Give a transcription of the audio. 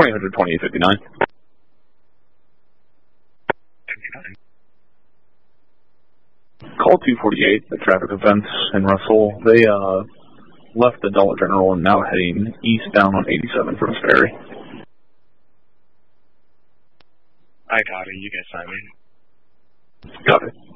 2000 2859. 59. Call 248 at traffic events in Russell. They left the Dollar General and now heading eastbound on 87 from Sperry. I got it. You guys sign me. Got it.